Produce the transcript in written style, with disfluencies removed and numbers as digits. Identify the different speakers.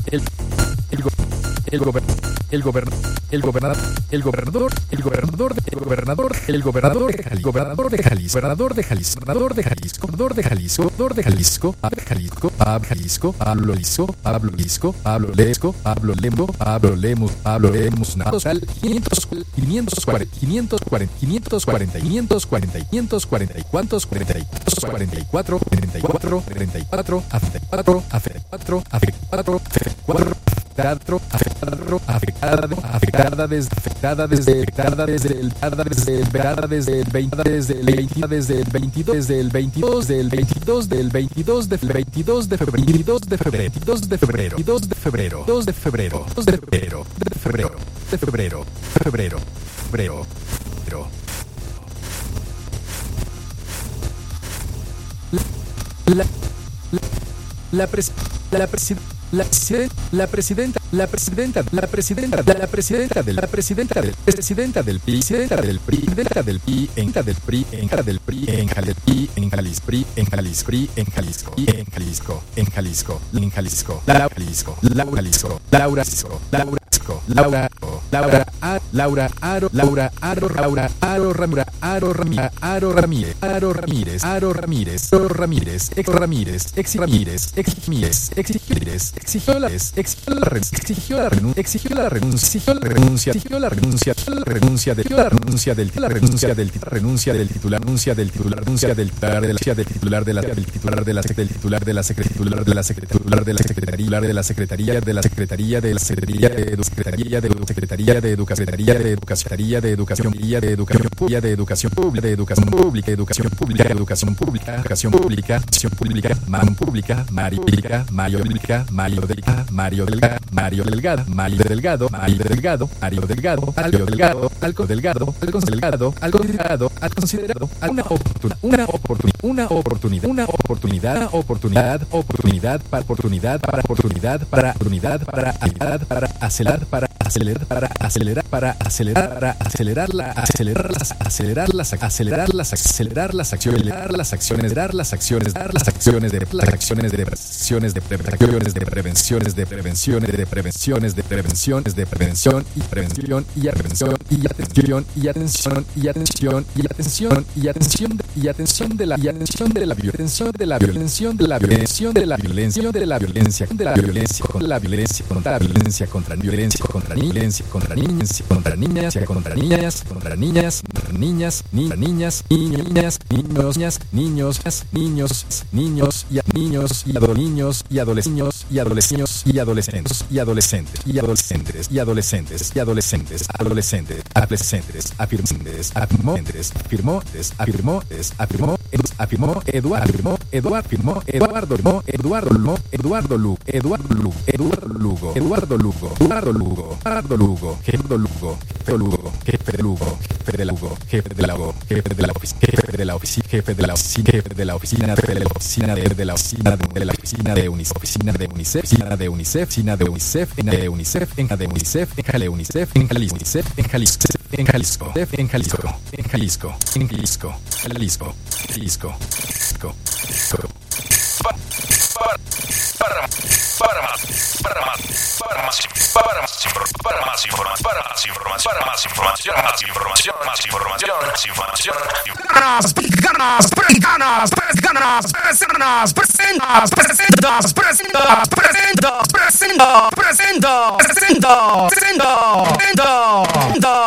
Speaker 1: el go- el gober- el gober- el gobernador el gobernador el gobernador el gobernador el gobernador de Jalisco gobernador de Jalisco gobernador de Jalisco gobernador de Jalisco gobernador de Jalisco gobernador de Jalisco Pablo Lisco Pablo Lisco Pablo Lesco Pablo Lembo Pablo Lemus Natal 540 afectada desde el 22 de febrero. La presidenta del PRI exigió la renuncia del titular de la Secretaría de Educación Pública, Mario Delgado, al considerado una oportunidad para acelerar las acciones de prevención y atención de la violencia contra niños y adolescentes, afirmó Eduardo jefe de la oficina de UNICEF en Jalisco. Para más información,